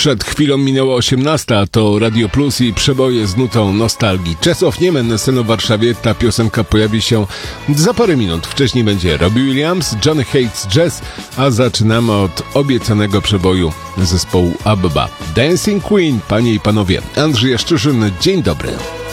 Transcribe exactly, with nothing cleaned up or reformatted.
Przed chwilą minęło osiemnasta, to Radio Plus i przeboje z nutą nostalgii. Czesław Niemen na scenie w Warszawie. Ta piosenka pojawi się za parę minut. Wcześniej będzie Robbie Williams, Johnny Hates Jazz, a zaczynamy od obiecanego przeboju zespołu ABBA. Dancing Queen, panie i panowie. Andrzej Jaszczyszyn, dzień dobry.